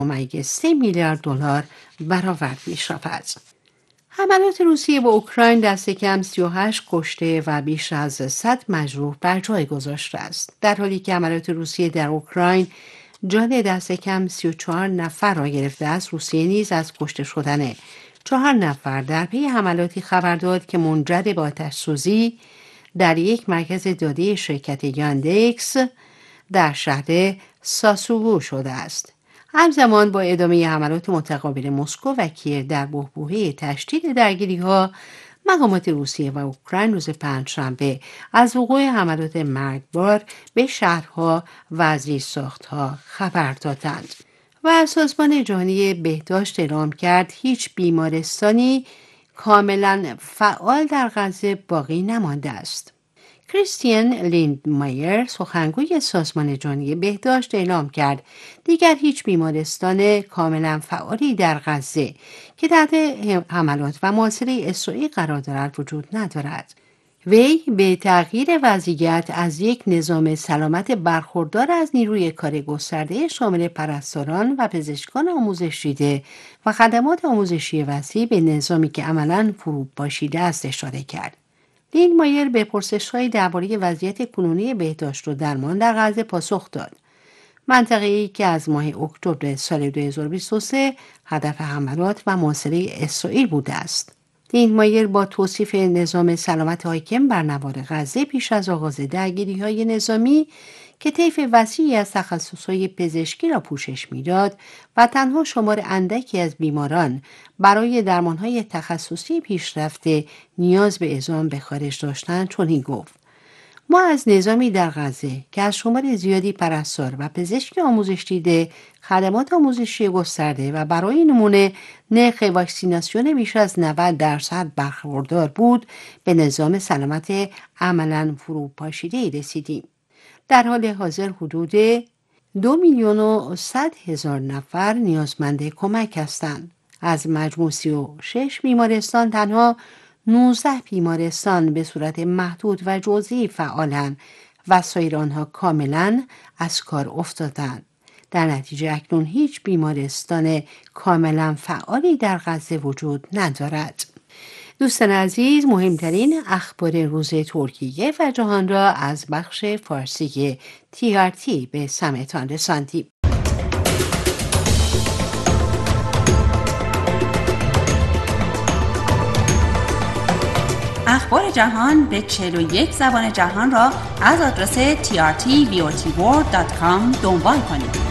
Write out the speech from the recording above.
3 میلیارد دلار برآورد می‌شود. حملات روسیه به اوکراین دست کم 38 کشته و بیش از 100 مجروح بر جای گذاشته است. در حالی که حملات روسیه در اوکراین جان دست کم 34 نفر را گرفته است، روسیه نیز از کشته شدن 4 نفر در پی حملاتی خبر داد که منجر به آتش‌سوزی در یک مرکز داده شرکت یاندکس در شهر ساسوو شده است. همزمان با ادامه حملات متقابل مسکو و کی‌یف در بحبوحه تشدید درگیری‌ها، مقامات روسیه و اوکراین روز پنجشنبه از وقوع حملات مرگبار به شهرها و زیرساخت‌ها خبر دادند و سازمان جهانی بهداشت اعلام کرد هیچ بیمارستانی کاملا فعال در غزه باقی نمانده است. کریستین لیندمایر، سخنگوی سازمان جهانی بهداشت، اعلام کرد دیگر هیچ بیمارستان کاملا فعالی در غزه که تحت حملات و محاصره اسرائیل قرار دارد وجود ندارد. وی به تغییر وضعیت از یک نظام سلامت برخوردار از نیروی کار گسترده شامل پرستاران و پزشکان آموزش دیده و خدمات آموزشی وسیع به نظامی که عملاً فرو پاشیده است اشاره کرد. لیندمایر به پرسش‌هایی درباره وضعیت کنونی بهداشت و درمان در غزه پاسخ داد. منطقه‌ای که از ماه اکتبر سال 2023 هدف حملات و محاصره اسرائیل بوده است. لیندمایر با توصیف نظام سلامت حاکم بر نوار غزه پیش از آغاز درگیری‌های نظامی که طیف وسیعی از تخصص‌های پزشکی را پوشش می‌داد و تنها شمار اندکی از بیماران برای درمان‌های تخصصی پیشرفته نیاز به اعزام به خارج داشتند، چنین گفت: ما از نظامی در غزه که از شمار زیادی پرستار و پزشک آموزش دیده، خدمات آموزشی گسترده و برای نمونه نرخ واکسیناسیون بیش از 90% برخوردار بود، به نظام سلامت عملاً فروپاشیده‌ای رسیدیم. در حال حاضر حدود 2,100,000 نفر نیازمند کمک هستند. از مجموع 36 بیمارستان تنها 19 بیمارستان به صورت محدود و جزئی فعالند و سایر آنها کاملا از کار افتادند. در نتیجه اکنون هیچ بیمارستان کاملا فعالی در غزه وجود ندارد. دوستان عزیز، مهمترین اخبار روز ترکیه و جهان را از بخش فارسی TRT به سمعتان رساندیم. اخبار جهان به 41 زبان جهان را از آدرس trtvotvworld.com دنبال کنید.